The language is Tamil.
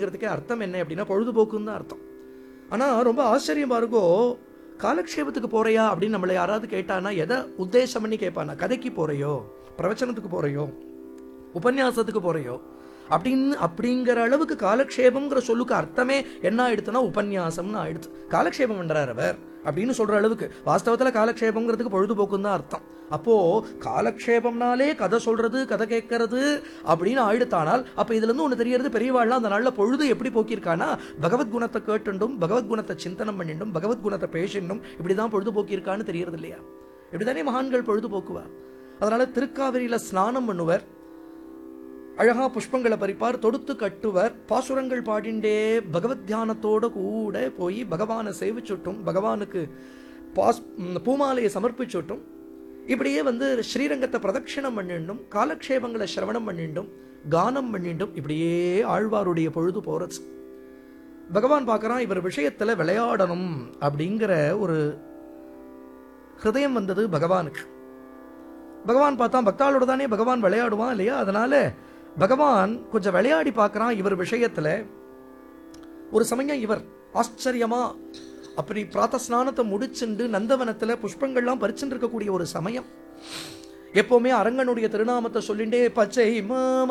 அப்படிங்கிறதுக்கே அர்த்தம் என்ன அப்படின்னா பொழுதுபோக்குன்னு தான் அர்த்தம். ஆனால் ரொம்ப ஆச்சரியமா இருக்கோ, காலக்ஷேபத்துக்கு போறியா அப்படின்னு நம்மளை யாராவது கேட்டானா எதை உத்தேசம் பண்ணி கேட்பானா? கதைக்கு போறையோ, பிரவச்சனத்துக்கு போறையோ, உபன்யாசத்துக்கு போறையோ அப்படிங்கிற அளவுக்கு காலக்ஷேபம்ங்கிற சொல்லுக்கு அர்த்தமே என்ன ஆயிடுத்துன்னா உபன்யாசம்னு ஆயிடுச்சு. காலக்ஷேபம் பண்றார் அவர் அப்படின்னு சொல்ற அளவுக்கு வாஸ்தவத்தில் காலக்ஷேபங்கிறதுக்கு பொழுதுபோக்குன்னு தான் அர்த்தம். அப்போ காலக்ஷேபம்னாலே கதை சொல்றது, கதை கேட்கறது அப்படின்னு ஆயிடுத்தானால் அப்ப இதுல இருந்து ஒண்ணு தெரியறது, பெரியவாள்லாம் அந்த நாள்ல பொழுது எப்படி போக்கியிருக்கானா பகவத்குணத்தை கேட்டுண்டும் பகவத்குணத்தை சிந்தனம் பண்ணிண்டும் பகவத்குணத்தை பேசிண்டும் இப்படிதான் பொழுதுபோக்கியிருக்கான்னு தெரியறது இல்லையா? இப்படித்தானே மகான்கள் பொழுதுபோக்குவார். அதனால திருக்காவிரியில ஸ்நானம் பண்ணுவர், அழகா புஷ்பங்களை பறிப்பார், தொடுத்து கட்டுவர், பாசுரங்கள் பாடிண்டே பகவத் தியானத்தோட கூட போய் பகவானை சேவிச்சுட்டும் பகவானுக்கு பூமாலையை சமர்ப்பிச்சுட்டும் இப்படியே ஸ்ரீரங்கத்தை பிரதட்சிணம் பண்ணிண்டும் காலக்ஷேபங்களை சிரவணம் பண்ணிண்டும் கானம் பண்ணிண்டும் இப்படியே ஆழ்வாருடைய பொழுது போறது. பகவான் பார்க்கறான், இவர் விஷயத்துல விளையாடணும் அப்படிங்கிற ஒரு ஹிருதயம் வந்தது பகவானுக்கு. பகவான் பார்த்தா பக்தாளோட தானே பகவான் விளையாடுவான் இல்லையா? அதனால பகவான் கொஞ்சம் விளையாடி பார்க்கறான் இவர் விஷயத்துல. ஒரு சமயம் இவர் ஆச்சரியமா அப்படி பிராத்தஸ்நானத்தை முடிச்சுண்டு நந்தவனத்துல புஷ்பங்கள்லாம் பறிச்சுட்டு இருக்கக்கூடிய ஒரு சமயம், எப்பவுமே அரங்கனுடைய திருநாமத்தை சொல்லிண்டே பச்சை